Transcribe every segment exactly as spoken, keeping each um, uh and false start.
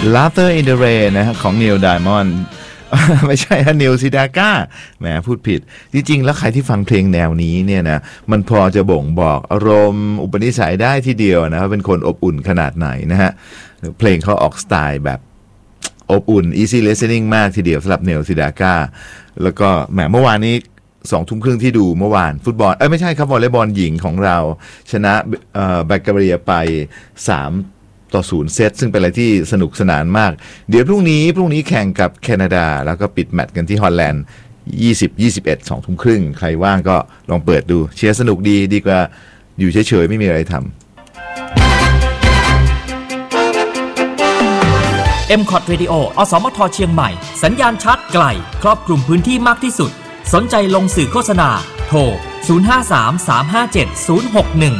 Laughter in the Rain นะฮะของ Neil Diamond ไม่ใช่ฮะ Neil Sedaka แหมพูดผิดจริงๆแล้วใครที่ฟังเพลงแนวนี้เนี่ยนะมันพอจะบ่งบอกอารมณ์อุปนิสัยได้ทีเดียวนะครับเป็นคนอบอุ่นขนาดไหนนะฮะเพลงเขาออกสไตล์แบบอบอุ่น easy listening มากทีเดียวสำหรับ Neil Sedaka แล้วก็แหมเมื่อวานนี้สองทุ่มครึ่งที่ดูเมื่อวานฟุตบอลเอ้ยไม่ใช่ครับวอลเลย์บอลหญิงของเราชนะเอ่อบัลแกเรียไปสามต่อศูนย์เซตซึ่งเป็นอะไรที่สนุกสนานมากเดี๋ยวพรุ่งนี้พรุ่งนี้แข่งกับแคนาดาแล้วก็ปิดแมตช์กันที่ฮอลแลนด์ยี่สิบ ยี่สิบเอ็ด สองทุ่มครึ่งใครว่างก็ลองเปิดดูเชียร์สนุกดีดีกว่าอยู่เฉยๆไม่มีอะไรทำเอ็ม คอท Radio อสมทเชียงใหม่สัญญาณชัดไกลครอบคลุมพื้นที่มากที่สุดสนใจลงสื่อโฆษณาโทรศูนย์ ห้า สาม สาม ห้า เจ็ด ศูนย์ หก หนึ่ง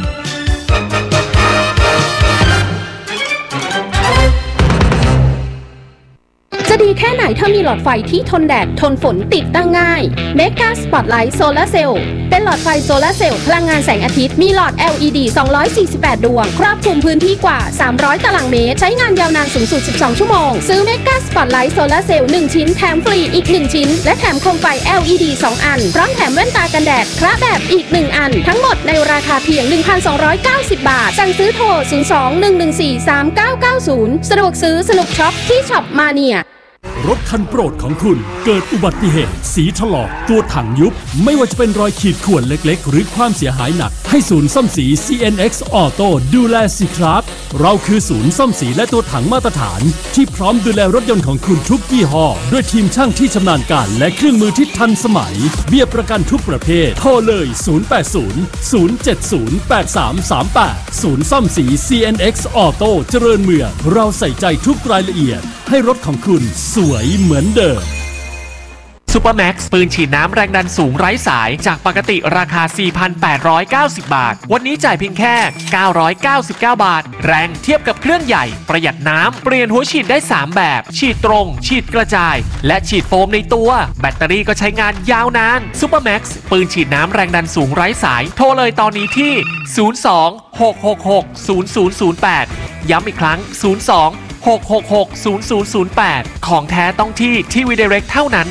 จะดีแค่ไหนถ้ามีหลอดไฟที่ทนแดดทนฝนติดตั้งง่าย Mega Spotlight Solar Cell เป็นหลอดไฟโซลาร์เซลล์พลังงานแสงอาทิตย์มีหลอด แอล อี ดี สองร้อยสี่สิบแปดดวงครอบคลุมพื้นที่กว่าสามร้อยตารางเมตรใช้งานยาวนานสูงสุดสิบสองชั่วโมงซื้อ Mega Spotlight Solar Cell หนึ่งชิ้นแถมฟรีอีกหนึ่งชิ้นและแถมโคมไฟ แอล อี ดี สองอันพร้อมแถมแว่นตากันแดดพระแบบอีกหนึ่งอันทั้งหมดในราคาเพียง หนึ่งพันสองร้อยเก้าสิบ บาทสั่งซื้อโทรศูนย์ สอง หนึ่ง หนึ่ง สี่ สาม เก้า เก้า ศูนย์สะดวกซื้อสนุกช็อปที่ช็อปมาเนียรถคันโปรดของคุณเกิดอุบัติเหตุสีถลอกตัวถังยุบไม่ว่าจะเป็นรอยขีดข่วนเล็กๆหรือความเสียหายหนักให้ศูนย์ซ่อมสี ซี เอ็น เอ็กซ์ Auto ดูแลสิครับเราคือศูนย์ซ่อมสีและตัวถังมาตรฐานที่พร้อมดูแลรถยนต์ของคุณทุกยี่ห้อด้วยทีมช่างที่ชำนาญการและเครื่องมือที่ทันสมัยเบี้ยประกันทุกประเภทโทรเลยศูนย์ แปด ศูนย์ ศูนย์ เจ็ด ศูนย์ แปด สาม สาม แปดศูนย์ซ่อมสี ซี เอ็น เอ็กซ์ Auto เจริญเมืองเราใส่ใจทุกรายละเอียดให้รถของคุณสวยเหมือนเดิมซูเปอร์แม็กซ์ปืนฉีดน้ำแรงดันสูงไร้สายจากปกติราคา สี่พันแปดร้อยเก้าสิบ บาทวันนี้จ่ายเพียงแค่เก้าร้อยเก้าสิบเก้า บาทแรงเทียบกับเครื่องใหญ่ประหยัดน้ำเปลี่ยนหัวฉีดได้สามแบบฉีดตรงฉีดกระจายและฉีดโฟมในตัวแบตเตอรี่ก็ใช้งานยาวนานซูเปอร์แม็กซ์ปืนฉีดน้ำแรงดันสูงไร้สายโทรเลยตอนนี้ที่ศูนย์ สอง หก หก หก ศูนย์ ศูนย์ ศูนย์ แปดย้ำอีกครั้งศูนย์ สอง หก หก หก ศูนย์ ศูนย์ ศูนย์ แปดของแท้ต้องที่ทีวี Direct เท่านั้น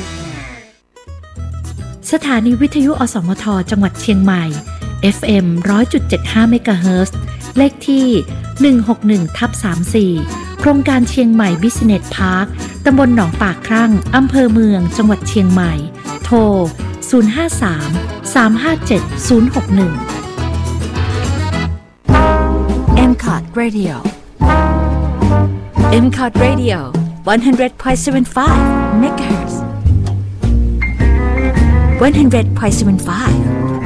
สถานีวิทยุอสมทจังหวัดเชียงใหม่ เอฟ เอ็ม หนึ่งร้อยจุดเจ็ดห้า เมกะเฮิรตซ์เลขที่ หนึ่ง หก หนึ่ง ทับ สามสิบสี่ โครงการเชียงใหม่บิสเนสพาร์คตำบลหนองปากครั่งอำเภอเมืองจังหวัดเชียงใหม่โทร ศูนย์ ห้า สาม สาม ห้า เจ็ด ศูนย์ หก หนึ่งเอ็ม คอท Radio เอ็ม คอท Radio one hundred point seven five เมกะเฮิรตซ์one hundred point seven five